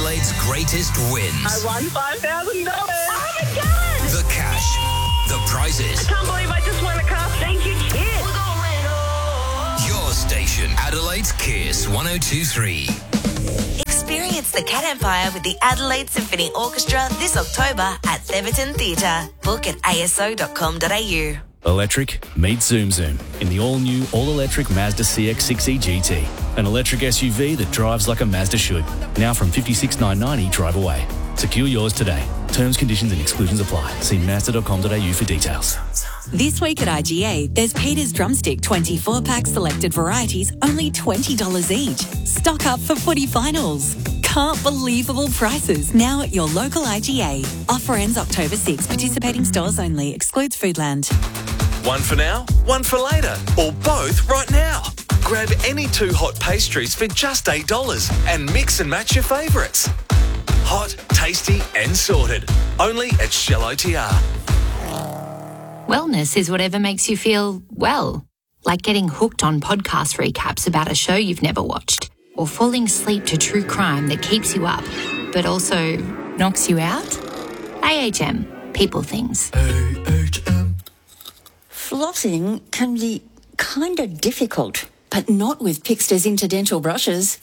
Adelaide's greatest wins. I won $5,000. Oh my God! The cash, the prizes. I can't believe I just won a car. Thank you, kids. Your station, Adelaide's Kiss 102.3. Experience the Cat Empire with the Adelaide Symphony Orchestra this October at Theberton Theatre. Book at aso.com.au. Electric, meet Zoom Zoom in the all-new, all-electric Mazda CX-6e GT. An electric SUV that drives like a Mazda should. Now from $56,990 drive away. Secure yours today. Terms, conditions and exclusions apply. See mazda.com.au for details. This week at IGA, there's Peter's Drumstick 24-pack selected varieties, only $20 each. Stock up for footy finals. Can't believable prices now at your local IGA. Offer ends October 6. Participating stores only. Excludes Foodland. One for now, one for later, or both right now. Grab any two hot pastries for just $8 and mix and match your favourites. Hot, tasty and sorted. Only at Shell OTR. Wellness is whatever makes you feel well. Like getting hooked on podcast recaps about a show you've never watched. Or falling asleep to true crime that keeps you up, but also knocks you out. AHM. People things. AHM. Flossing can be kind of difficult, but not with Pixter's interdental brushes.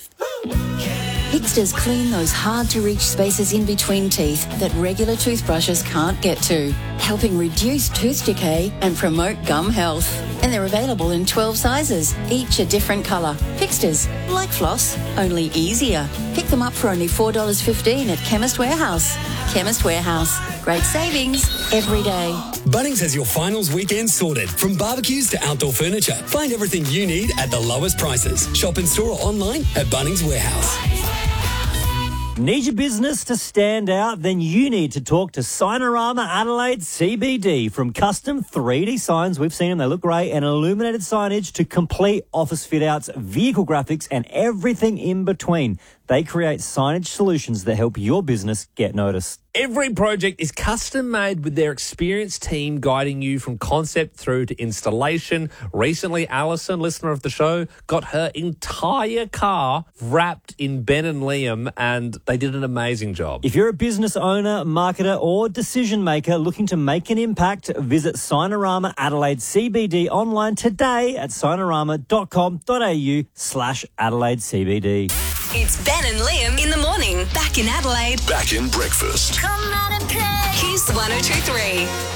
Pixter's clean those hard-to-reach spaces in between teeth that regular toothbrushes can't get to, helping reduce tooth decay and promote gum health. And they're available in 12 sizes, each a different colour. Pixter's, like floss, only easier. Pick them up for only $4.15 at Chemist Warehouse. Chemist Warehouse. Great savings every day. Bunnings has your finals weekend sorted. From barbecues to outdoor furniture. Find everything you need at the lowest prices. Shop in store or online at Bunnings Warehouse. Need your business to stand out? Then you need to talk to Signarama Adelaide CBD. From custom 3D signs, we've seen them, they look great, and illuminated signage to complete office fit-outs, vehicle graphics, and everything in between. They create signage solutions that help your business get noticed. Every project is custom made with their experienced team guiding you from concept through to installation. Recently, Alison, listener of the show, got her entire car wrapped in Ben and Liam, and they did an amazing job. If you're a business owner, marketer or decision maker looking to make an impact, visit Signarama Adelaide CBD online today at signarama.com.au/Adelaide CBD. It's Ben and Liam in the morning. Back in Adelaide. Back in breakfast. Come out and play. Kiss 102.3.